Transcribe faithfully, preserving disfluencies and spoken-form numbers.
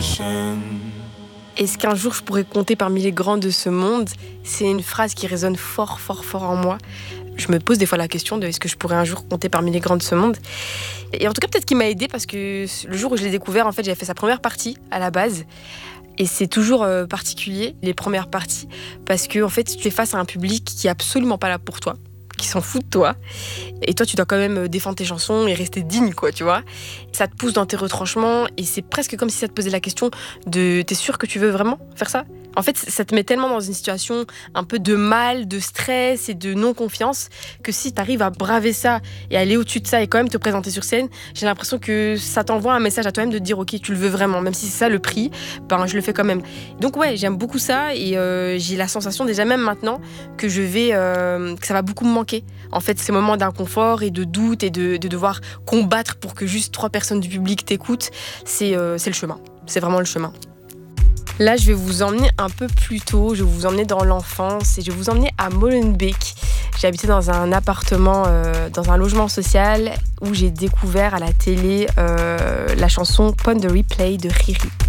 Est-ce qu'un jour je pourrais compter parmi les grands de ce monde? C'est une phrase qui résonne fort, fort, fort en moi. Je me pose des fois la question de est-ce que je pourrais un jour compter parmi les grands de ce monde? Et en tout cas, peut-être qu'il m'a aidée parce que le jour où je l'ai découvert, en fait, j'avais fait sa première partie à la base. Et c'est toujours euh, particulier, les premières parties, parce que en fait, tu es face à un public qui est absolument pas là pour toi, qui s'en fout de toi. Et toi, tu dois quand même défendre tes chansons et rester digne, quoi, tu vois. Ça te pousse dans tes retranchements et c'est presque comme si ça te posait la question de « t'es sûr que tu veux vraiment faire ça ?» En fait, ça te met tellement dans une situation un peu de mal, de stress et de non-confiance que si tu arrives à braver ça et aller au-dessus de ça et quand même te présenter sur scène, j'ai l'impression que ça t'envoie un message à toi-même de te dire « Ok, tu le veux vraiment, même si c'est ça le prix, ben, je le fais quand même. » Donc ouais, j'aime beaucoup ça et euh, j'ai la sensation déjà même maintenant que je vais, euh, que ça va beaucoup me manquer. En fait, ces moments d'inconfort et de doute et de, de devoir combattre pour que juste trois personnes du public t'écoutent, c'est, euh, c'est le chemin. C'est vraiment le chemin. Là, je vais vous emmener un peu plus tôt, je vais vous emmener dans l'enfance et je vais vous emmener à Molenbeek. J'ai habité dans un appartement, euh, dans un logement social où j'ai découvert à la télé euh, la chanson Pon de Replay de Riri.